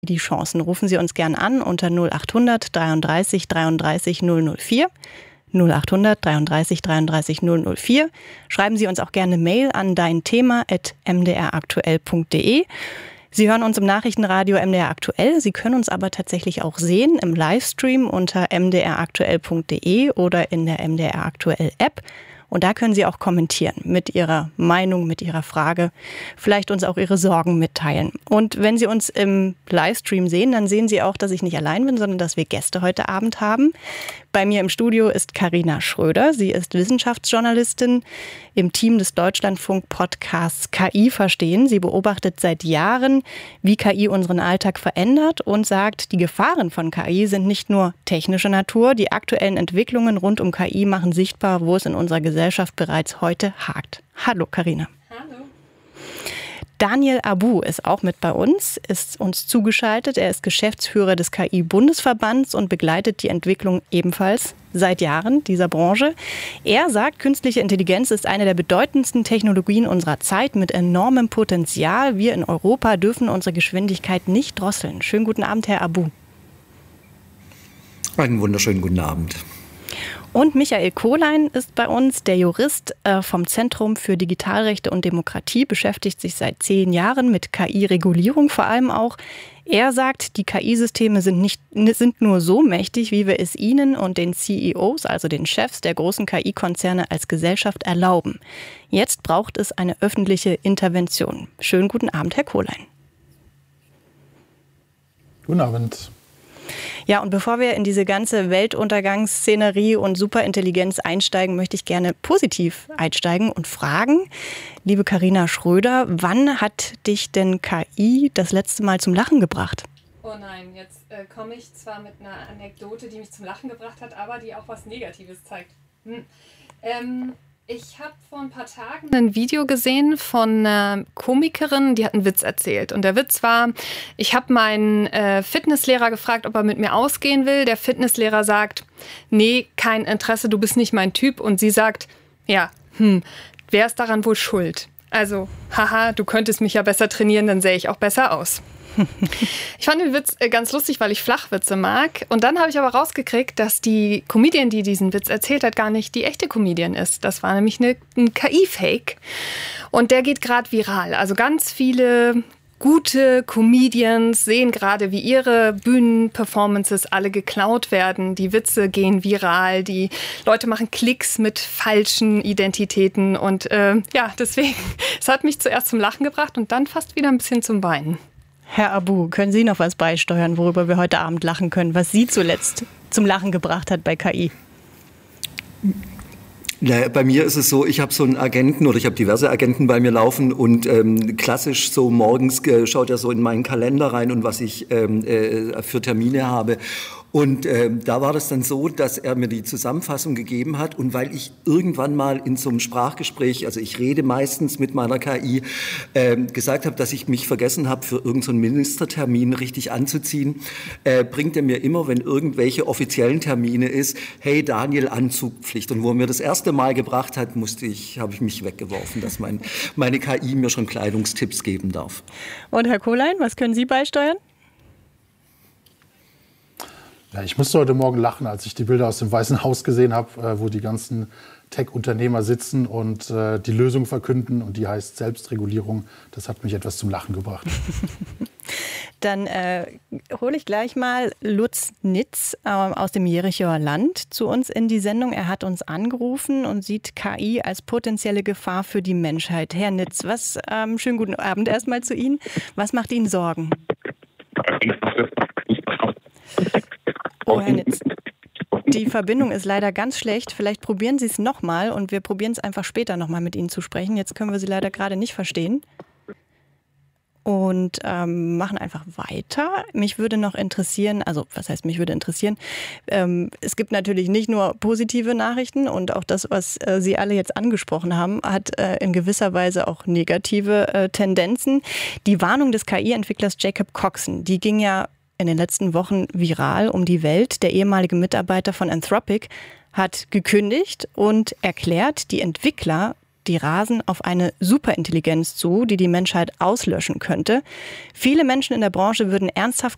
die Chancen. Rufen Sie uns gern an unter 0800 33 33 004. 0800 33 33 004. Schreiben Sie uns auch gerne Mail an deinthema@mdraktuell.de. Sie hören uns im Nachrichtenradio MDR Aktuell. Sie können uns aber tatsächlich auch sehen im Livestream unter mdraktuell.de oder in der MDR Aktuell App. Und da können Sie auch kommentieren mit Ihrer Meinung, mit Ihrer Frage, vielleicht uns auch Ihre Sorgen mitteilen. Und wenn Sie uns im Livestream sehen, dann sehen Sie auch, dass ich nicht allein bin, sondern dass wir Gäste heute Abend haben. Bei mir im Studio ist Carina Schröder. Sie ist Wissenschaftsjournalistin im Team des Deutschlandfunk-Podcasts KI verstehen. Sie beobachtet seit Jahren, wie KI unseren Alltag verändert und sagt, die Gefahren von KI sind nicht nur technischer Natur. Die aktuellen Entwicklungen rund um KI machen sichtbar, wo es in unserer Gesellschaft bereits heute hakt. Hallo Carina. Hallo. Daniel Abu ist auch mit bei uns, ist uns zugeschaltet. Er ist Geschäftsführer des KI-Bundesverbands und begleitet die Entwicklung ebenfalls seit Jahren dieser Branche. Er sagt, künstliche Intelligenz ist eine der bedeutendsten Technologien unserer Zeit mit enormem Potenzial. Wir in Europa dürfen unsere Geschwindigkeit nicht drosseln. Schönen guten Abend, Herr Abu. Einen wunderschönen guten Abend. Und Michael Kohlein ist bei uns, der Jurist vom Zentrum für Digitalrechte und Demokratie, beschäftigt sich seit 10 Jahren mit KI-Regulierung vor allem auch. Er sagt, die KI-Systeme sind nur so mächtig, wie wir es ihnen und den CEOs, also den Chefs der großen KI-Konzerne als Gesellschaft erlauben. Jetzt braucht es eine öffentliche Intervention. Schönen guten Abend, Herr Kohlein. Guten Abend. Ja, und bevor wir in diese ganze Weltuntergangsszenerie und Superintelligenz einsteigen, möchte ich gerne positiv einsteigen und fragen, liebe Carina Schröder, wann hat dich denn KI das letzte Mal zum Lachen gebracht? Oh nein, jetzt komme ich zwar mit einer Anekdote, die mich zum Lachen gebracht hat, aber die auch was Negatives zeigt. Ich habe vor ein paar Tagen ein Video gesehen von einer Komikerin, die hat einen Witz erzählt. Und der Witz war, ich habe meinen Fitnesslehrer gefragt, ob er mit mir ausgehen will. Der Fitnesslehrer sagt, nee, kein Interesse, du bist nicht mein Typ. Und sie sagt, ja, wer ist daran wohl schuld? Also, haha, du könntest mich ja besser trainieren, dann sähe ich auch besser aus. Ich fand den Witz ganz lustig, weil ich Flachwitze mag. Und dann habe ich aber rausgekriegt, dass die Comedian, die diesen Witz erzählt hat, gar nicht die echte Comedian ist. Das war nämlich ein KI-Fake. Und der geht gerade viral. Also ganz viele gute Comedians sehen gerade, wie ihre Bühnenperformances alle geklaut werden. Die Witze gehen viral. Die Leute machen Klicks mit falschen Identitäten. Und deswegen, es hat mich zuerst zum Lachen gebracht und dann fast wieder ein bisschen zum Weinen. Herr Abu, können Sie noch was beisteuern, worüber wir heute Abend lachen können, was Sie zuletzt zum Lachen gebracht hat bei KI? Naja, bei mir ist es so, ich habe so einen Agenten oder ich habe diverse Agenten bei mir laufen und klassisch so morgens schaut er so in meinen Kalender rein und was ich für Termine habe. Und da war das dann so, dass er mir die Zusammenfassung gegeben hat und weil ich irgendwann mal in so einem Sprachgespräch, also ich rede meistens mit meiner KI, gesagt habe, dass ich mich vergessen habe, für irgendeinen so Ministertermin richtig anzuziehen, bringt er mir immer, wenn irgendwelche offiziellen Termine ist, hey Daniel, Anzugpflicht. Und wo er mir das erste Mal gebracht hat, habe ich mich weggeworfen, dass meine KI mir schon Kleidungstipps geben darf. Und Herr Kohlein, was können Sie beisteuern? Ja, ich musste heute Morgen lachen, als ich die Bilder aus dem Weißen Haus gesehen habe, wo die ganzen Tech-Unternehmer sitzen und die Lösung verkünden. Und die heißt Selbstregulierung. Das hat mich etwas zum Lachen gebracht. Dann hole ich gleich mal Lutz Nitz aus dem Jerichoer Land zu uns in die Sendung. Er hat uns angerufen und sieht KI als potenzielle Gefahr für die Menschheit. Herr Nitz, schönen guten Abend erstmal zu Ihnen. Was macht Ihnen Sorgen? Oh, Herr Nitz, die Verbindung ist leider ganz schlecht. Vielleicht probieren Sie es nochmal und wir probieren es einfach später nochmal mit Ihnen zu sprechen. Jetzt können wir Sie leider gerade nicht verstehen. Und machen einfach weiter. Mich würde noch interessieren, also was heißt mich würde interessieren, es gibt natürlich nicht nur positive Nachrichten und auch das, was Sie alle jetzt angesprochen haben, hat in gewisser Weise auch negative Tendenzen. Die Warnung des KI-Entwicklers Jacob Coxon, die ging ja in den letzten Wochen viral um die Welt. Der ehemalige Mitarbeiter von Anthropic hat gekündigt und erklärt, die Entwickler, die rasen auf eine Superintelligenz zu, die die Menschheit auslöschen könnte. Viele Menschen in der Branche würden ernsthaft